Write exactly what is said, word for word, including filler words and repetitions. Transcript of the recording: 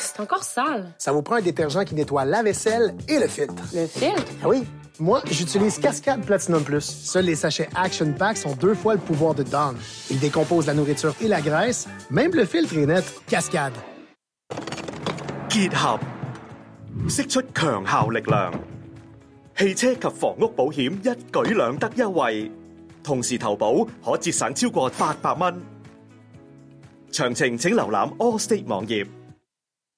c'est encore sale. Ça vous prend un détergent qui nettoie la vaisselle et le filtre. Le filtre? Ah oui? Moi, j'utilise Cascade Platinum Plus. Seuls les sachets Action Pack sont deux fois le pouvoir de Dawn. Ils décomposent la nourriture et la graisse. Même le filtre est net. Cascade. 結合釋出強效力量，汽車及房屋保險一舉兩得優惠，同時投保可節省超過八百蚊。詳情請瀏覽 Allstate 網頁。